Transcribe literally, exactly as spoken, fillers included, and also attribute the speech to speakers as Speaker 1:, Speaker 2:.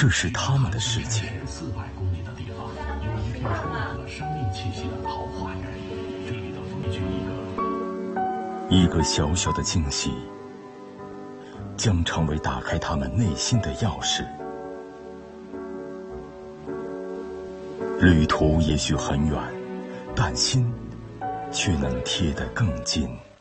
Speaker 1: 这是他们的世界。
Speaker 2: 四百公里的地方，有一片充满了生命气息的桃花源，这里的风景一个
Speaker 1: 一个小小的惊喜，将成为打开他们内心的钥匙。旅途也许很远，但心却能贴得更近。